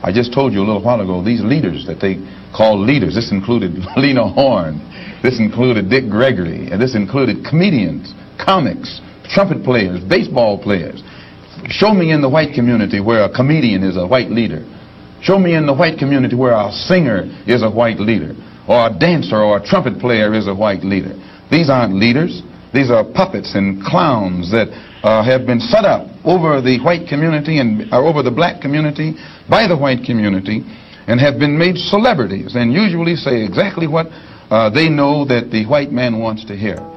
I just told you a little while ago, these leaders that they call leaders, this included Lena Horne, this included Dick Gregory, and this included comedians, comics, trumpet players, baseball players. Show me in the white community where a comedian is a white leader. Show me in the white community where a singer is a white leader, or a dancer or a trumpet player is a white leader. These aren't leaders. These are puppets and clowns that have been set up over the white community and over the black community by the white community, and have been made celebrities and usually say exactly what they know that the white man wants to hear.